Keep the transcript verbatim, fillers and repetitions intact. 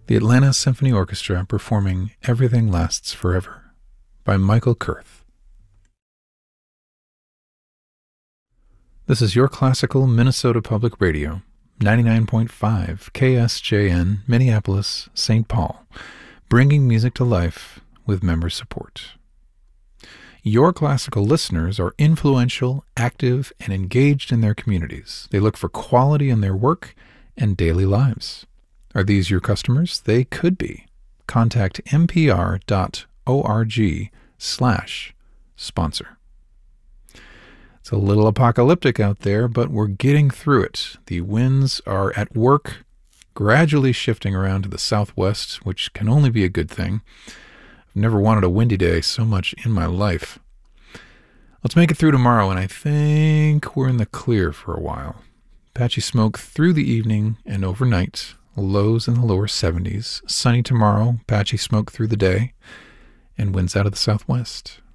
The Atlanta Symphony Orchestra performing Everything Lasts Forever by Michael Kurth. This is Your Classical Minnesota Public Radio, ninety-nine point five K S J N, Minneapolis, Saint Paul, bringing music to life with member support. Your classical listeners are influential, active, and engaged in their communities. They look for quality in their work and daily lives. Are these your customers? They could be. Contact npr dot org slash sponsor. It's a little apocalyptic out there, but we're getting through it. The winds are at work, gradually shifting around to the southwest, which can only be a good thing. I've never wanted a windy day so much in my life. Let's make it through tomorrow, and I think we're in the clear for a while. Patchy smoke through the evening and overnight. Lows in the lower seventies. Sunny tomorrow, patchy smoke through the day, and winds out of the southwest.